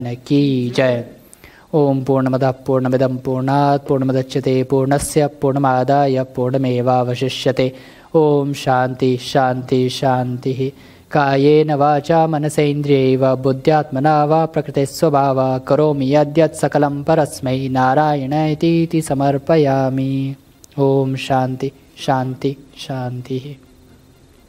की जय। ओम पूर्णमदः पूर्णमिदं पूर्णात् पूर्णमुदच्यते पूर्णस्य पूर्णमादाय पूर्णमेवावशिष्यते। ओम शांति शांति शांति। कायेन वाचा मनसेन्द्रियैर्वा बुद्ध्यात्मना वा प्रकृतिस्वभावात् करोमि यद्यत् सकलं परस्मै नारायणाय इति समर्पयामि। ओम शांति शांति शांति।